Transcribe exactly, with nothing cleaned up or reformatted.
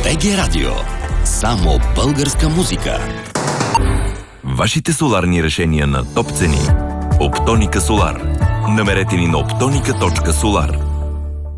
БГ Радио. Само българска музика. Вашите соларни решения на топ цени. Оптоника Солар. Намерете ни на оптоника точка солар.